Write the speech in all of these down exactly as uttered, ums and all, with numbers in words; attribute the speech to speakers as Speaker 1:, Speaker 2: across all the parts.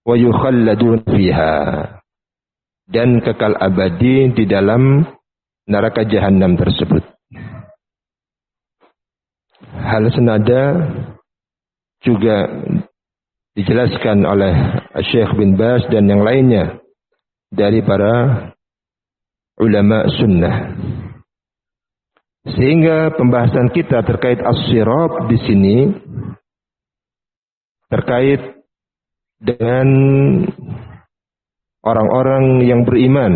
Speaker 1: wa yukhalladun fiha, dan kekal abadi di dalam neraka jahanam tersebut. Hal senada juga dijelaskan oleh Syekh bin Baz dan yang lainnya dari para ulama sunnah. Sehingga pembahasan kita terkait as-sirat di sini terkait dengan orang-orang yang beriman,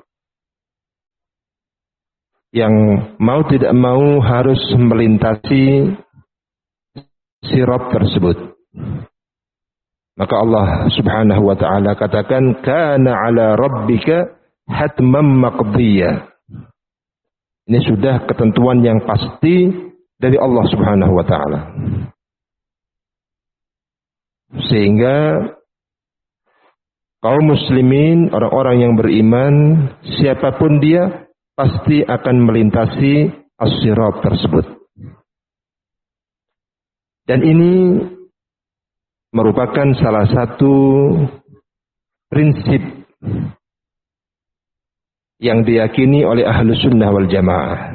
Speaker 1: yang mau tidak mau harus melintasi sirat tersebut. Maka Allah Subhanahu wa taala katakan, kana ala rabbika hatman maqdiyya. Ini sudah ketentuan yang pasti dari Allah Subhanahu wa taala. Sehingga kaum muslimin, orang-orang yang beriman, siapapun dia pasti akan melintasi as-sirat tersebut. Dan ini merupakan salah satu prinsip yang diyakini oleh ahlu sunnah wal jamaah.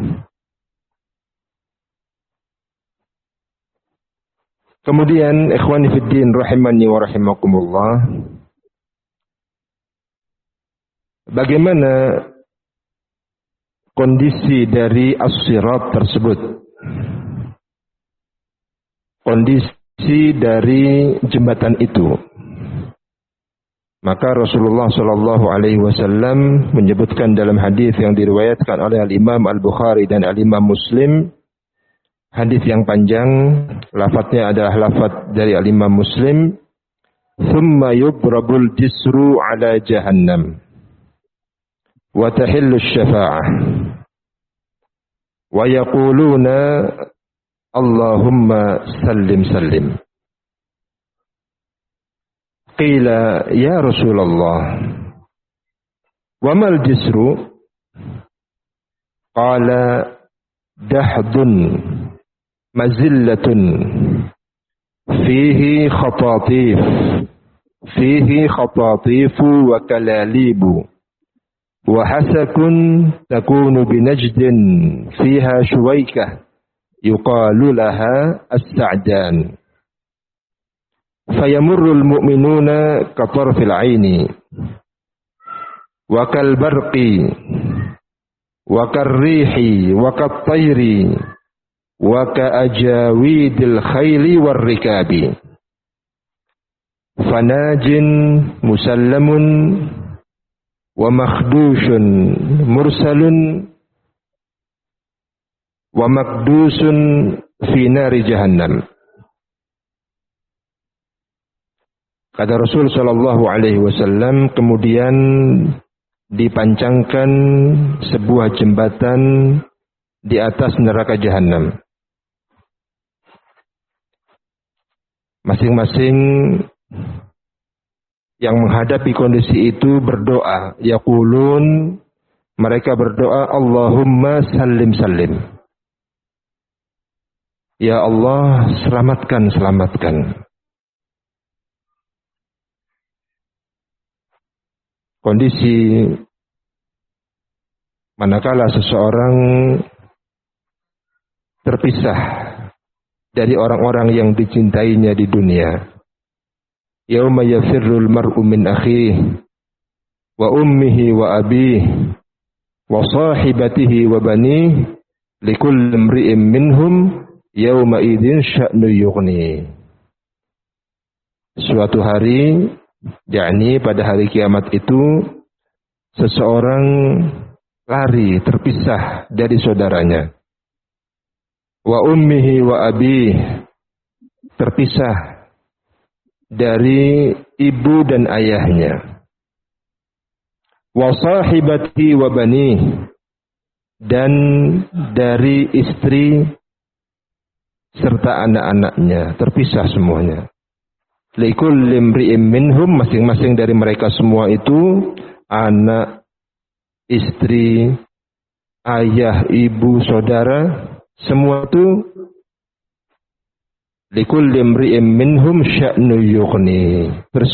Speaker 1: Kemudian ikhwani fiddin rahimani wa rahimakumullah, bagaimana kondisi dari as-sirat tersebut, kondisi dari jembatan itu. Maka Rasulullah Shallallahu Alaihi Wasallam menyebutkan dalam hadis yang diriwayatkan oleh Al Imam Al Bukhari dan Al Imam Muslim, hadis yang panjang, lafadznya adalah lafadz dari Al Imam Muslim, "Thumma yubrabul jisru ala jahannam, wa tahillu syafa'ah, wa yaquluna Allahumma sallim sallim." Qila ya Rasulullah, wa mal jisru? Qala dahdun mazillatun fihi khatatif fihi khatatifu wa kalalibu wa hasakun takunu binajdin fiha shuwaykah yuqalu laha as-sa'dan. Fayamurrul mu'minuna katarfil aini wa kal barqi wa karrihi wa kattayri wa kaajawidil khayli war rikabi fanajin musallamun wa makhdushun mursalun wa makdusun fi nari jahannam. Kata Rasul Shallallahu Alaihi Wasallam, kemudian dipancangkan sebuah jembatan di atas neraka jahanam. Masing-masing yang menghadapi kondisi itu berdoa. Yaqulun, mereka berdoa, Allahumma sallim sallim. Ya Allah, selamatkan, selamatkan. Kondisi manakala seseorang terpisah dari orang-orang yang dicintainya di dunia. Yauma yafirrul mar'u min akhihi wa ummihi wa abihi wa sahibatihi wa banihi likulli imri'in minhum yauma idzin sya'nu yughni. Suatu hari, yakni pada hari kiamat itu, seseorang lari terpisah dari saudaranya. Wa ummihi wa abi, terpisah dari ibu dan ayahnya. Wa sahibati wa bani, dan dari istri serta anak-anaknya, terpisah semuanya. Likulli imri'in minhum, masing-masing dari mereka semua itu, anak, istri, ayah, ibu, saudara, semua itu likulli imri'in minhum sya'nu yughni.